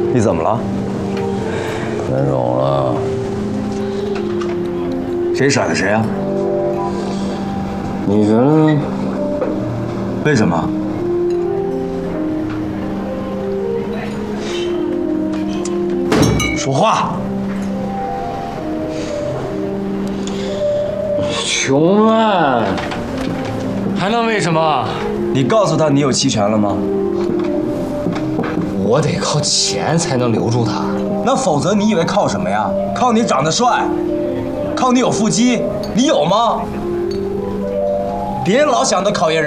你怎么了？ 分手了。 谁甩的谁啊？ 你觉得呢？ 为什么？说话！ 穷啊！还能为什么？ 你告诉他你有期权了吗？ 我得靠钱才能留住他。 那否则你以为靠什么呀？靠你长得帅，靠你有腹肌，你有吗？别老想着考验人。